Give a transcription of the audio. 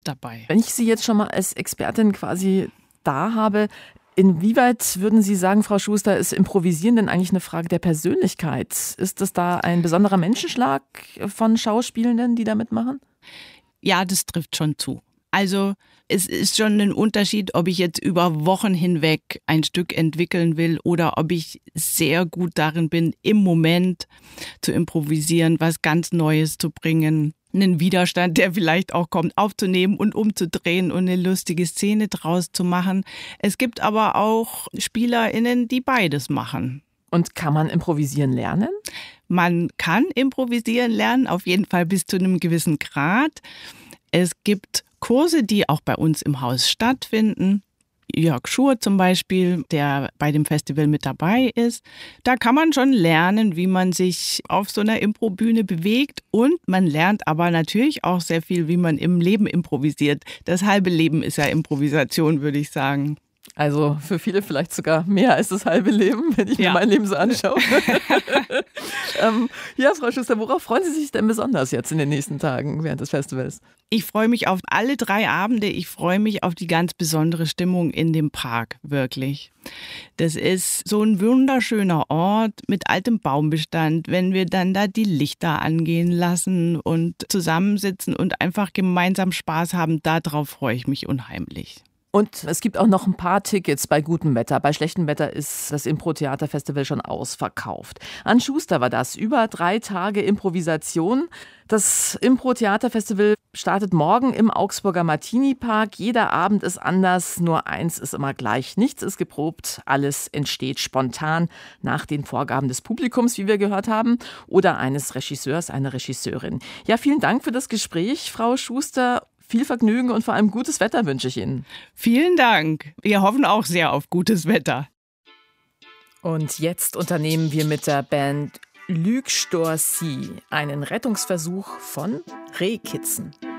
dabei. Wenn ich Sie jetzt schon mal als Expertin quasi da habe, inwieweit würden Sie sagen, Frau Schuster, ist Improvisieren denn eigentlich eine Frage der Persönlichkeit? Ist das da ein besonderer Menschenschlag von Schauspielenden, die da mitmachen? Ja, das trifft schon zu. Also es ist schon ein Unterschied, ob ich jetzt über Wochen hinweg ein Stück entwickeln will oder ob ich sehr gut darin bin, im Moment zu improvisieren, was ganz Neues zu bringen. Einen Widerstand, der vielleicht auch kommt, aufzunehmen und umzudrehen und eine lustige Szene draus zu machen. Es gibt aber auch SpielerInnen, die beides machen. Und kann man improvisieren lernen? Man kann improvisieren lernen, auf jeden Fall bis zu einem gewissen Grad. Es gibt Kurse, die auch bei uns im Haus stattfinden. Jörg Schur zum Beispiel, der bei dem Festival mit dabei ist. Da kann man schon lernen, wie man sich auf so einer Improbühne bewegt. Und man lernt aber natürlich auch sehr viel, wie man im Leben improvisiert. Das halbe Leben ist ja Improvisation, würde ich sagen. Also für viele vielleicht sogar mehr als das halbe Leben, wenn ich mir mein Leben so anschaue. Ja, Frau Schuster, worauf freuen Sie sich denn besonders jetzt in den nächsten Tagen während des Festivals? Ich freue mich auf alle 3 Abende. Ich freue mich auf die ganz besondere Stimmung in dem Park, wirklich. Das ist so ein wunderschöner Ort mit altem Baumbestand, wenn wir dann da die Lichter angehen lassen und zusammensitzen und einfach gemeinsam Spaß haben. Darauf freue ich mich unheimlich. Und es gibt auch noch ein paar Tickets bei gutem Wetter. Bei schlechtem Wetter ist das Impro-Theater-Festival schon ausverkauft. An Schuster war das. Über 3 Tage Improvisation. Das Impro-Theater-Festival startet morgen im Augsburger Martini-Park. Jeder Abend ist anders, nur eins ist immer gleich. Nichts ist geprobt, alles entsteht spontan nach den Vorgaben des Publikums, wie wir gehört haben, oder eines Regisseurs, einer Regisseurin. Ja, vielen Dank für das Gespräch, Frau Schuster. Viel Vergnügen und vor allem gutes Wetter wünsche ich Ihnen. Vielen Dank. Wir hoffen auch sehr auf gutes Wetter. Und jetzt unternehmen wir mit der Band Luc Storcy einen Rettungsversuch von Rehkitzen.